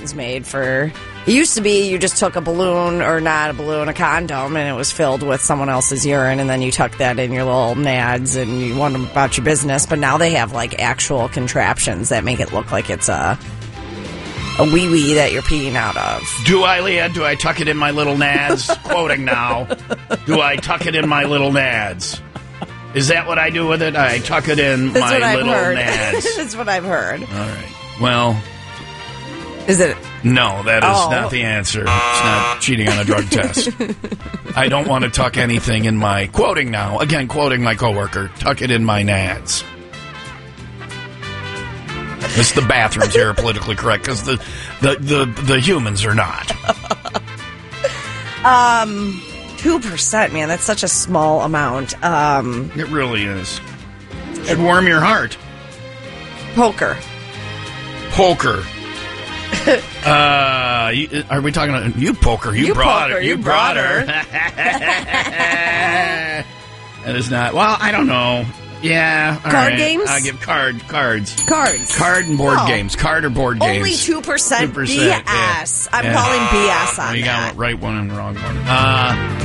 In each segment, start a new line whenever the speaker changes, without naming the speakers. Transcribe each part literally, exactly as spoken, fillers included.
contraptions made for... It used to be you just took a balloon, or not a balloon, a condom, and it was filled with someone else's urine, and then you tuck that in your little nads, and you went about your business. But now they have, like, actual contraptions that make it look like it's a... A wee-wee that you're peeing out of.
Do I, Leah? Do I tuck it in my little nads? Quoting now. Do I tuck it in my little nads? Is that what I do with it? I tuck it in
That's
my little
heard.
nads.
That's what I've heard.
All right. Well...
Is it...
No, that is
oh.
not the answer. It's not cheating on a drug test. I don't want to tuck anything in my... Quoting now. Again, quoting my coworker. Tuck it in my nads. It's the bathrooms here are politically correct because the, the, the, the humans are not.
um, two percent, man. That's such a small amount. Um,
it really is. It should warm your heart.
Poker.
Poker. uh, you, are we talking about you poker? You,
you
brought
poker,
her. You,
you
brought,
brought
her. That is not. Well, I don't know. Yeah. All
card
right.
games?
I'll give card cards.
Cards.
Card and board
oh.
games. Card or board games.
Only two percent B S.
Yeah.
I'm
yeah.
calling B S on
you
that.
got right one and the wrong one. Uh,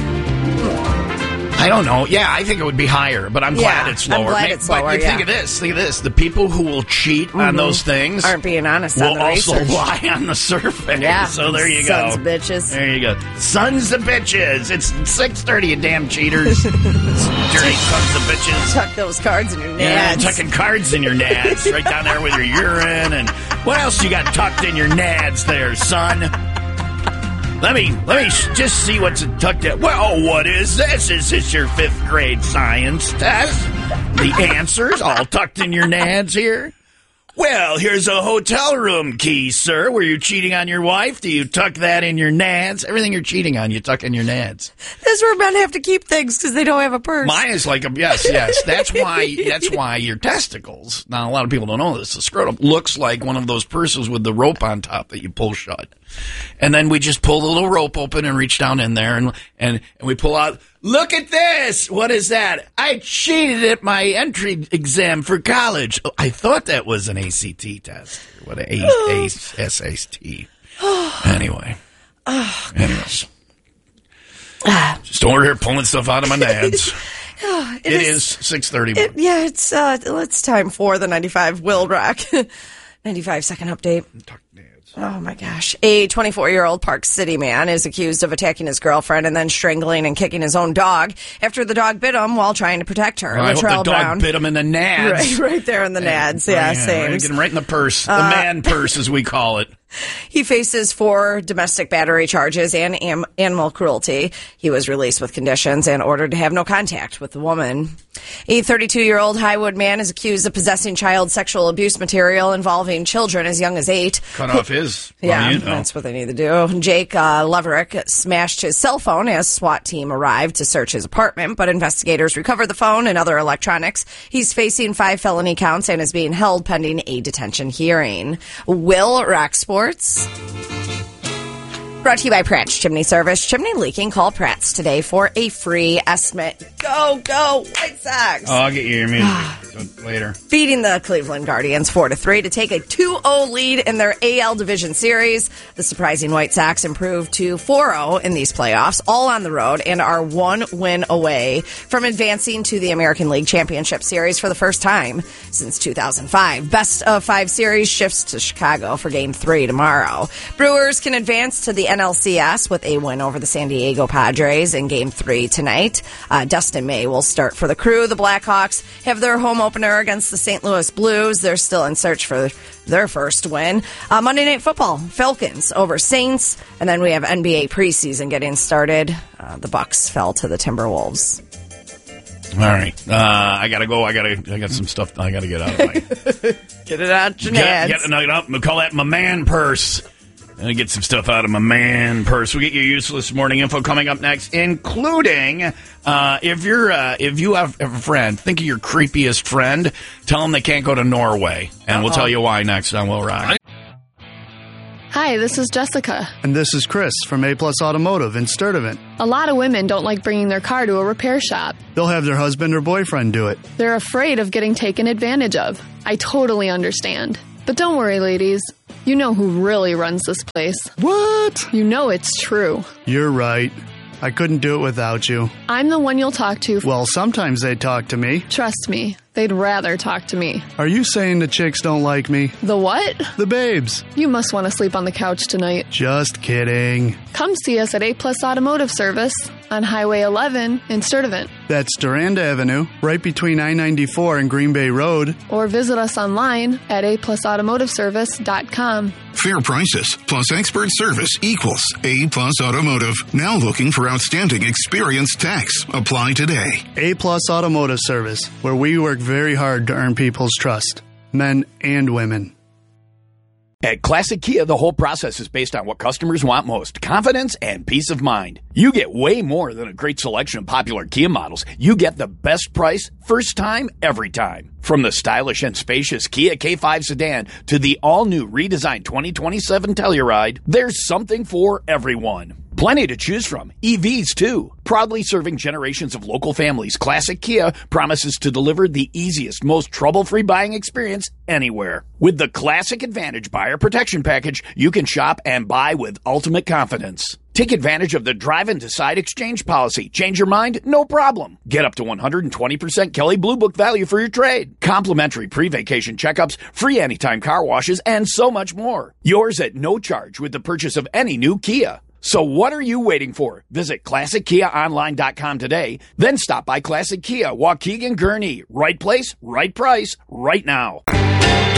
I don't know. Yeah, I think it would be higher, but I'm glad
yeah,
it's lower.
I'm glad
Maybe,
it's lower,
but
yeah.
think of this. Think of this. The people who will cheat mm-hmm. on those things
aren't being honest
will
on the
also
research.
lie on the surface.
Yeah.
So there you
Sons
go.
of bitches.
There you go. Sons of bitches. It's six thirty, you damn cheaters. Dirty sons of bitches.
Tuck those cards in your nads.
Yeah, tucking cards in your nads. Right down there with your urine. And what else you got tucked in your nads there, son? Let me let me sh- just see what's tucked in. Well, what is this? Is this your fifth grade science test? The answers all tucked in your nads here? Well, here's a hotel room key, sir. Were you cheating on your wife? Do you tuck that in your nads? Everything you're cheating on, you tuck in your nads.
That's where men have to keep things because they don't have a purse.
Mine is like a yes, yes. That's why. That's why your testicles. Now, a lot of people don't know this. The scrotum looks like one of those purses with the rope on top that you pull shut. And then we just pull the little rope open and reach down in there, and and, and we pull out. Look at this! What is that? I cheated at my entry exam for college. Oh, I thought that was an A C T test. What a, a, a S A T. Anyway.
Oh,
Anyways. Just over here pulling stuff out of my nads.
oh, it,
it
is,
is six thirty.
It, yeah, it's uh, it's time for the ninety-five Will Rock ninety-five second update. Oh, my gosh. A twenty-four-year-old Park City man is accused of attacking his girlfriend and then strangling and kicking his own dog after the dog bit him while trying to protect her.
Well, I hope the dog
Brown.
bit him in the nads.
Right, right there in the nads. Yeah,
right,
same.
Right, get him right in the purse. The
uh,
man purse, as we call it.
He faces four domestic battery charges and am- animal cruelty. He was released with conditions and ordered to have no contact with the woman. A thirty-two-year-old Highwood man is accused of possessing child sexual abuse material involving children as young as eight.
Cut off his.
Yeah,
well, you know.
That's what they need to do. Jake uh, Leverick smashed his cell phone as SWAT team arrived to search his apartment, but investigators recovered the phone and other electronics. He's facing five felony counts and is being held pending a detention hearing. Will Rock Sports. Brought to you by Pratt's Chimney Service. Chimney leaking? Call Pratt's today for a free estimate. Go, go, White Sox!
Oh, I'll get you your music later.
Beating the Cleveland Guardians four to three to take a two oh lead in their A L Division Series. The surprising White Sox improved to four oh in these playoffs, all on the road, and are one win away from advancing to the American League Championship Series for the first time since two thousand five. Best of five series shifts to Chicago for Game three tomorrow. Brewers can advance to the N L C S with a win over the San Diego Padres in Game three tonight. Uh, Dustin May will start for the Crew. The Blackhawks have their home opener against the Saint Louis Blues. They're still in search for their first win. Uh, Monday Night Football, Falcons over Saints. And then we have N B A preseason getting started. Uh, the Bucks fell to the Timberwolves.
All right. Uh, I got to go. I got to. I got some stuff I got to get out of my...
Get it out your
Get,
nads.
get it up. We'll call that my man purse. And I get some stuff out of my man purse. We get your useless morning info coming up next, including uh, if you're uh, if you have a friend, think of your creepiest friend. Tell them they can't go to Norway, and Uh-oh. We'll tell you why next on Will Rock.
Hi, this is Jessica.
And this is Chris from A Plus Automotive in Sturtevant.
A lot of women don't like bringing their car to a repair shop.
They'll have their husband or boyfriend do it.
They're afraid of getting taken advantage of. I totally understand. But don't worry, ladies. You know who really runs this place.
What?
You know it's true.
You're right. I couldn't do it without you.
I'm the one you'll talk to.
Well, sometimes they talk to me.
Trust me, they'd rather talk to me.
Are you saying the chicks don't like me?
The what?
The babes.
You must want to sleep on the couch tonight.
Just kidding.
Come see us at A Plus Automotive Service on Highway eleven in Sturtevant.
That's Durand Avenue, right between I ninety-four and Green Bay Road.
Or visit us online at a plus automotive service dot com.
Fair prices plus expert service equals A Plus Automotive. Now looking for outstanding experienced techs. Apply today.
A Plus Automotive Service, where we work very hard to earn people's trust, men and women.
At Classic Kia, the whole process is based on what customers want most, confidence and peace of mind. You get way more than a great selection of popular Kia models. You get the best price, first time, every time. From the stylish and spacious Kia K five sedan to the all-new redesigned twenty twenty-seven Telluride, there's something for everyone. Plenty to choose from. E Vs, too. Proudly serving generations of local families, Classic Kia promises to deliver the easiest, most trouble-free buying experience anywhere. With the Classic Advantage Buyer Protection Package, you can shop and buy with ultimate confidence. Take advantage of the Drive and Decide exchange policy. Change your mind? No problem. Get up to one hundred twenty percent Kelley Blue Book value for your trade. Complimentary pre-vacation checkups, free anytime car washes, and so much more. Yours at no charge with the purchase of any new Kia. So what are you waiting for? Visit classic kia online dot com today. Then stop by Classic Kia, Waukegan, Gurnee. Right place, right price, right now.